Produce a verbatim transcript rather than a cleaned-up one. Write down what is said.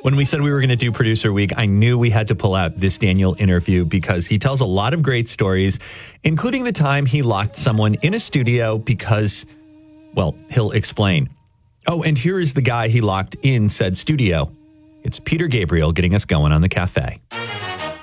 When we said we were going to do Producer Week, I knew we had to pull out this Daniel interview because he tells a lot of great stories, including the time he locked someone in a studio because, well, he'll explain. Oh, and here is the guy he locked in said studio. It's Peter Gabriel getting us going on the cafe.